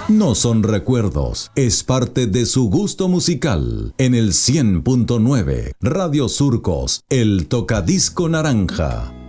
No son recuerdos, es parte de su gusto musical. En el 100.9, Radio Surcos, el tocadisco naranja.